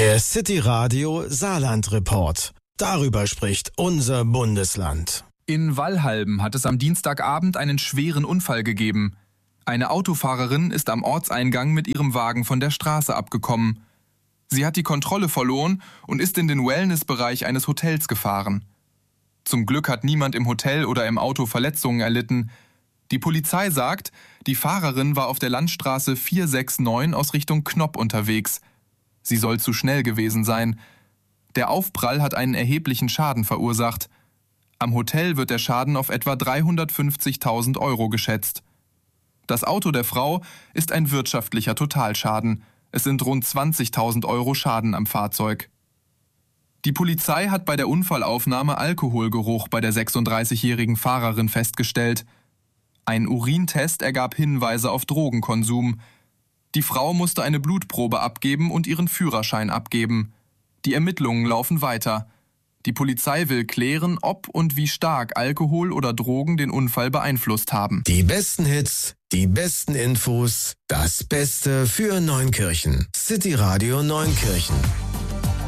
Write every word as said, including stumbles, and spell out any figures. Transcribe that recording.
Der City Radio Saarland Report. Darüber spricht unser Bundesland. In Wallhalben hat es am Dienstagabend einen schweren Unfall gegeben. Eine Autofahrerin ist am Ortseingang mit ihrem Wagen von der Straße abgekommen. Sie hat die Kontrolle verloren und ist in den Wellnessbereich eines Hotels gefahren. Zum Glück hat niemand im Hotel oder im Auto Verletzungen erlitten. Die Polizei sagt, die Fahrerin war auf der Landstraße vier sechs neun aus Richtung Knopp unterwegs. Sie soll zu schnell gewesen sein. Der Aufprall hat einen erheblichen Schaden verursacht. Am Hotel wird der Schaden auf etwa dreihundertfünfzigtausend Euro geschätzt. Das Auto der Frau ist ein wirtschaftlicher Totalschaden. Es sind rund zwanzigtausend Euro Schaden am Fahrzeug. Die Polizei hat bei der Unfallaufnahme Alkoholgeruch bei der sechsunddreißigjährigen Fahrerin festgestellt. Ein Urintest ergab Hinweise auf Drogenkonsum. Die Frau musste eine Blutprobe abgeben und ihren Führerschein abgeben. Die Ermittlungen laufen weiter. Die Polizei will klären, ob und wie stark Alkohol oder Drogen den Unfall beeinflusst haben. Die besten Hits, die besten Infos, das Beste für Neunkirchen. City Radio Neunkirchen.